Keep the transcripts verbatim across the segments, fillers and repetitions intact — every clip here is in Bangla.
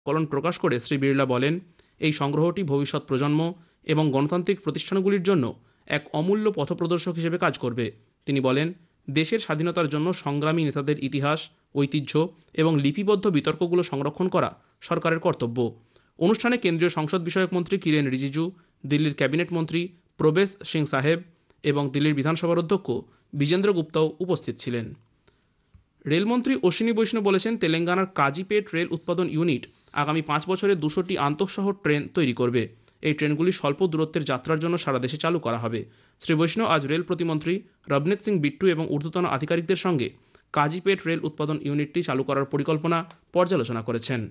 কলন প্রকাশ করে শ্রী বিড়লা বলেন, এই সংগ্রহটি ভবিষ্যৎ প্রজন্ম এবং গণতান্ত্রিক প্রতিষ্ঠানগুলির জন্য এক অমূল্য পথপ্রদর্শক হিসেবে কাজ করবে। তিনি বলেন, দেশের স্বাধীনতার জন্য সংগ্রামী নেতাদের ইতিহাস, ঐতিহ্য এবং লিপিবদ্ধ বিতর্কগুলো সংরক্ষণ করা সরকারের কর্তব্য। অনুষ্ঠানে কেন্দ্রীয় সংসদ বিষয়ক মন্ত্রী কিরেন রিজিজু, দিল্লির ক্যাবিনেট মন্ত্রী প্রবেশ সিং সাহেব এবং দিল্লির বিধানসভার অধ্যক্ষ বিজেন্দ্র গুপ্তাও উপস্থিত ছিলেন। রেলমন্ত্রী অশ্বিনী বৈষ্ণব বলেছেন, তেলেঙ্গানার কাজিপেট রেল উৎপাদন ইউনিট আগামী পাঁচ বছরে দুশোটি আন্তঃশহর ট্রেন তৈরি করবে। এই ট্রেনগুলি স্বল্প দূরত্বের যাত্রার জন্য সারা দেশে চালু করা হবে। শ্রী বৈষ্ণব আজ রেল প্রতিমন্ত্রী রবনীত সিং বিট্টু এবং ঊর্ধ্বতন আধিকারিকদের সঙ্গে কাজিপেট রেল উৎপাদন ইউনিটটি চালু করার পরিকল্পনা পর্যালোচনা করেছেন।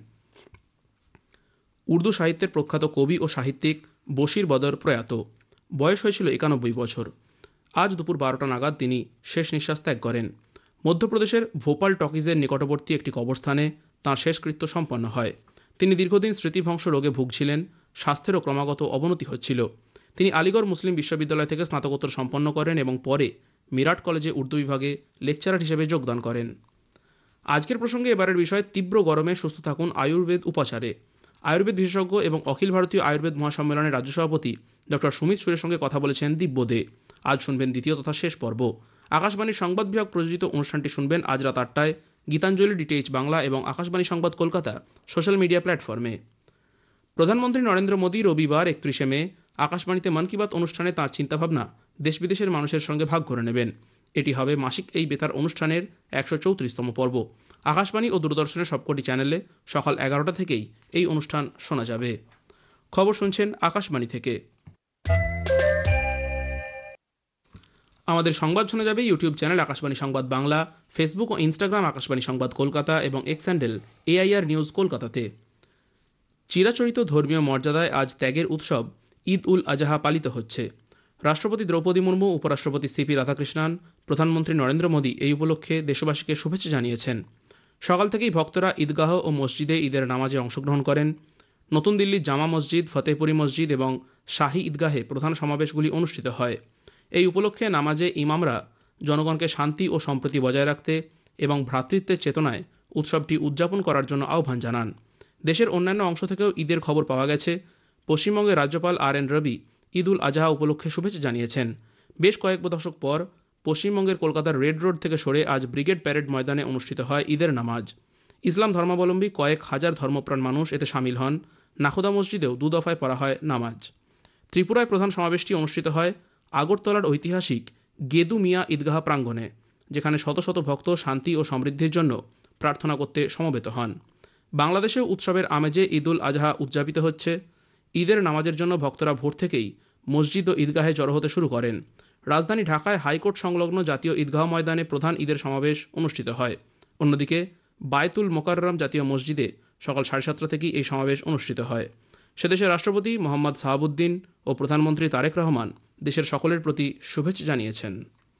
উর্দু সাহিত্যের প্রখ্যাত কবি ও সাহিত্যিক বশির বদর প্রয়াত। বয়স হয়েছিল একানব্বই বছর। আজ দুপুর বারোটা নাগাদ তিনি শেষ নিঃশ্বাস ত্যাগ করেন। মধ্যপ্রদেশের ভোপাল টকিজের নিকটবর্তী একটি কবরস্থানে তাঁর শেষকৃত্য সম্পন্ন হয়। তিনি দীর্ঘদিন স্মৃতিভ্রংশ রোগে ভুগছিলেন, স্বাস্থ্যেরও ক্রমাগত অবনতি হচ্ছিল। তিনি আলিগড় মুসলিম বিশ্ববিদ্যালয় থেকে স্নাতকোত্তর সম্পন্ন করেন এবং পরে মিরাট কলেজে উর্দু বিভাগে লেকচারার হিসেবে যোগদান করেন। আজকের প্রসঙ্গে এবারের বিষয়, তীব্র গরমে সুস্থ থাকুন আয়ুর্বেদ উপাচারে। আয়ুর্বেদ বিশেষজ্ঞ এবং অখিল ভারতীয় আয়ুর্বেদ মহাসম্মেলনের রাজ্য সভাপতি ডক্টর সুমিত সুরের সঙ্গে কথা বলেছেন দিব্য দে। আজ শুনবেন দ্বিতীয় তথা শেষ পর্ব। আকাশবাণীর সংবাদ বিভাগ প্রযোজিত অনুষ্ঠানটি শুনবেন আজ রাত আটটায় গীতাঞ্জলি ডিটিএইচ বাংলা এবং আকাশবাণী সংবাদ কলকাতা সোশ্যাল মিডিয়া প্ল্যাটফর্মে। প্রধানমন্ত্রী নরেন্দ্র মোদী রবিবার একত্রিশে মে আকাশবাণীতে মন কি বাত অনুষ্ঠানে তাঁর চিন্তাভাবনা দেশ বিদেশের মানুষের সঙ্গে ভাগ করে নেবেন। এটি হবে মাসিক এই বেতার অনুষ্ঠানের একশো চৌত্রিশতম পর্ব। আকাশবাণী ও দূরদর্শনের সবকটি চ্যানেলে সকাল এগারোটা থেকেই এই অনুষ্ঠান শোনা যাবে। খবর শুনছেন আকাশবাণী থেকে। আমাদের সংবাদ শোনা যাবে ইউটিউব চ্যানেল আকাশবাণী সংবাদ বাংলা, ফেসবুক ও ইনস্টাগ্রাম আকাশবাণী সংবাদ কলকাতা এবং এক্স হ্যান্ডেল এআইআর নিউজ কলকাতাতে। চিরাচরিত ধর্মীয় মর্যাদায় আজ ত্যাগের উৎসব ঈদ উল আজহা পালিত হচ্ছে। রাষ্ট্রপতি দ্রৌপদী মুর্মু, উপরাষ্ট্রপতি সিপি রাধাকৃষ্ণন, প্রধানমন্ত্রী নরেন্দ্র মোদী এই উপলক্ষে দেশবাসীকে শুভেচ্ছা জানিয়েছেন। সকাল থেকেই ভক্তরা ঈদগাহ ও মসজিদে ঈদের নামাজে অংশগ্রহণ করেন। নতুন দিল্লির জামা মসজিদ, ফতেহপুরি মসজিদ এবং শাহী ঈদগাহে প্রধান সমাবেশগুলি অনুষ্ঠিত হয়। এই উপলক্ষে নামাজে ইমামরা জনগণকে শান্তি ও সম্প্রীতি বজায় রাখতে এবং ভ্রাতৃত্বের চেতনায় উৎসবটি উদযাপন করার জন্য আহ্বান জানান। দেশের অন্যান্য অংশ থেকেও ঈদের খবর পাওয়া গেছে। পশ্চিমবঙ্গের রাজ্যপাল আর এন রবি ঈদ উল আজহা উপলক্ষে শুভেচ্ছা জানিয়েছেন। বেশ কয়েক দশক পর পশ্চিমবঙ্গের কলকাতার রেড রোড থেকে সরে আজ ব্রিগেড প্যারেড ময়দানে অনুষ্ঠিত হয় ঈদের নামাজ। ইসলাম ধর্মাবলম্বী কয়েক হাজার ধর্মপ্রাণ মানুষ এতে সামিল হন। নাখোদা মসজিদেও দু দফায় পড়া হয় নামাজ। ত্রিপুরায় প্রধান সমাবেশটি অনুষ্ঠিত হয় আগরতলার ঐতিহাসিক গেদু মিয়া ঈদগাহ প্রাঙ্গণে, যেখানে শত শত ভক্ত শান্তি ও সমৃদ্ধির জন্য প্রার্থনা করতে সমবেত হন। বাংলাদেশেও উৎসবের আমেজে ঈদ উল আজহা উদযাপিত হচ্ছে। ঈদের নামাজের জন্য ভক্তরা ভোর থেকেই মসজিদ ও ঈদগাহে জড়ো হতে শুরু করেন। রাজধানী ঢাকায় হাইকোর্ট সংলগ্ন জাতীয় ঈদগাহ ময়দানে প্রধান ঈদের সমাবেশ অনুষ্ঠিত হয়। অন্যদিকে বায়তুল মোকাররম জাতীয় মসজিদে সকাল সাড়ে সাতটা থেকেই এই সমাবেশ অনুষ্ঠিত হয়। সেদেশের রাষ্ট্রপতি মোহাম্মদ শাহাবুদ্দিন ও প্রধানমন্ত্রী তারেক রহমান দেশের সকলের প্রতি শুভেচ্ছা জানিয়েছেন।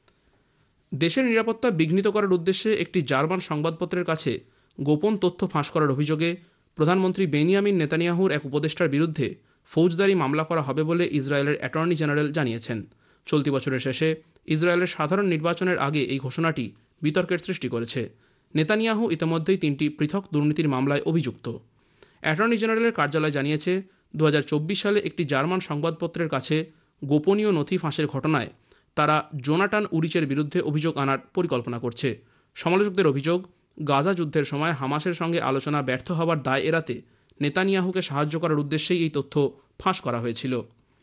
দেশের নিরাপত্তা বিঘ্নিত করার উদ্দেশ্যে একটি জার্মান সংবাদপত্রের কাছে গোপন তথ্য ফাঁস করার অভিযোগে প্রধানমন্ত্রী বেনিয়ামিন নেতানিয়াহুর এক উপদেষ্টার বিরুদ্ধে ফৌজদারি মামলা করা হবে বলে ইসরায়েলের অ্যাটর্নি জেনারেল জানিয়েছেন। চলতি বছরের শেষে ইসরায়েলের সাধারণ নির্বাচনের আগে এই ঘোষণাটি বিতর্কের সৃষ্টি করেছে। নেতানিয়াহু ইতিমধ্যেই তিনটি পৃথক দুর্নীতির মামলায় অভিযুক্ত। অ্যাটর্নি জেনারেলের কার্যালয় জানিয়েছে, দু হাজার চব্বিশ সালে একটি জার্মান সংবাদপত্রের কাছে গোপনীয় নথি ফাঁসের ঘটনায় তারা জোনাটান উরিচের বিরুদ্ধে অভিযোগ আনার পরিকল্পনা করছে। সমালোচকদের অভিযোগ, গাজা যুদ্ধের সময় হামাসের সঙ্গে আলোচনা ব্যর্থ হওয়ার দায় এড়াতে নেতানিয়াহুকে সাহায্য করার উদ্দেশ্যেই এই তথ্য ফাঁস করা হয়েছিল।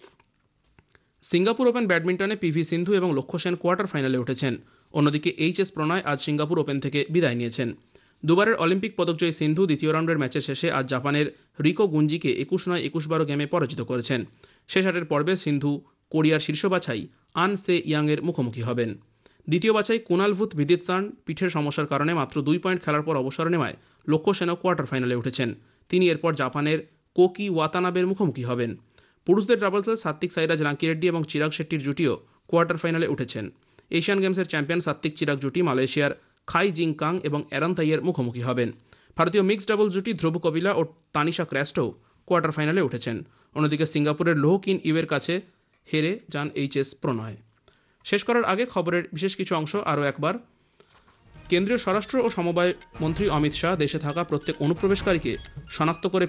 সিঙ্গাপুর ওপেন ব্যাডমিন্টনে পিভি সিন্ধু এবং লক্ষ্য সেন কোয়ার্টার ফাইনালে উঠেছেন। অন্যদিকে এইচ এস প্রণয় আজ সিঙ্গাপুর ওপেন থেকে বিদায় নিয়েছেন। দুবারের অলিম্পিক পদকজয়ী সিন্ধু দ্বিতীয় রাউন্ডের ম্যাচের শেষে আজ জাপানের রিকো গুঞ্জিকে একুশ নয় একুশ বারো গেমে পরাজিত করেছেন। শেষ আটের পর্বে সিন্ধু কোরিয়ার শীর্ষ বাছাই আন সে ইয়াংয়ের মুখোমুখি হবেন। দ্বিতীয় বাছাই কুনালভুত ভিদিতসান পিঠের সমস্যার কারণে মাত্র দুই পয়েন্ট খেলার পর অবসর নেওয়ায় লক্ষ্য সেনও কোয়ার্টার ফাইনালে উঠেছেন। তিনি এরপর জাপানের কোকি ওয়াতানাবের মুখোমুখি হবেন। পুরুষদের ডাবলসে সাত্বিক সাইরাজ রাঙ্কিরেড্ডি এবং চিরাগ শেট্টির জুটিও কোয়ার্টার ফাইনালে উঠেছেন। এশিয়ান গেমসের চ্যাম্পিয়ন সাত্বিক চিরাগ জুটি মালয়েশিয়ার খাই জিং কাং এবং অ্যারন তাইয়ের মুখোমুখি হবেন। ভারতীয় মিক্সড ডাবল জুটি ধ্রুব কপিলা ও তানিশা ক্র্যাস্টো কোয়ার্টার ফাইনালে উঠেছেন। অন্যদিকে সিঙ্গাপুরের লোহ কিন ইউয়ের কাছে হেরে যান এইচ এস প্রণয়। শেষ করার আগে খবরের বিশেষ কিছু অংশ আরও একবার। কেন্দ্রীয় স্বরাষ্ট্র ও সমবায় মন্ত্রী অমিত শাহ দেশে থাকা প্রত্যেক অনুপ্রবেশকারীকে শনাক্ত করে